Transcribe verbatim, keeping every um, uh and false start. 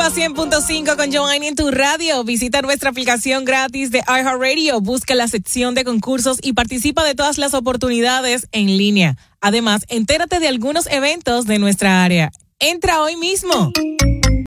Ultima cien punto cinco con Giovanni en tu radio. Visita nuestra aplicación gratis de iHeartRadio. Busca la sección de concursos y participa de todas las oportunidades en línea. Además, entérate de algunos eventos de nuestra área. Entra hoy mismo.